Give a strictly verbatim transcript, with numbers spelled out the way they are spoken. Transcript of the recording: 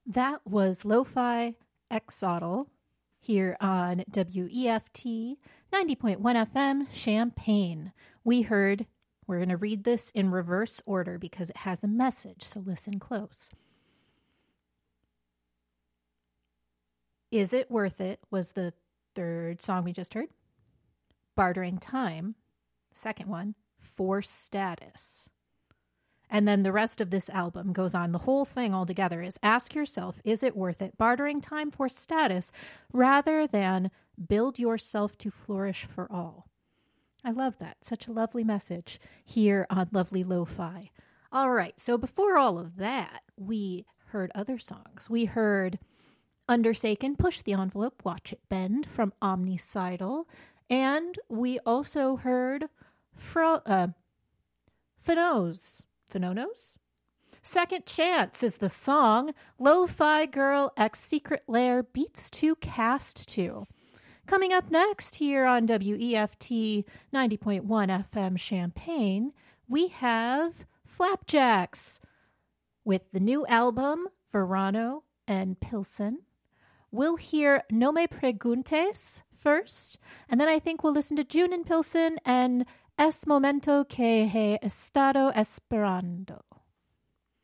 That was Lo-Fi Exotl here on W E F T ninety point one F M Champaign. We heard, we're going to read this in reverse order because it has a message, so listen close. Is It Worth It was the third song we just heard. Bartering Time, the second one, For Status. And then the rest of this album goes on. The whole thing altogether is ask yourself, is it worth it? Bartering time for status rather than build yourself to flourish for all. I love that. Such a lovely message here on Lovely Lo-Fi. All right. So before all of that, we heard other songs. We heard Undersaken, Push the Envelope, Watch It Bend from Omnicidal. And we also heard Fro- uh, Phonos. Phononos? Second Chance is the song. Lo-Fi Girl X Secret Lair Beats to Cast to. Coming up next here on W E F T ninety point one F M Champaign, we have Flapjacks with the new album Verano and Pilsen. We'll hear No Me Preguntes first, and then I think we'll listen to June and Pilsen and Es Momento que he estado esperando.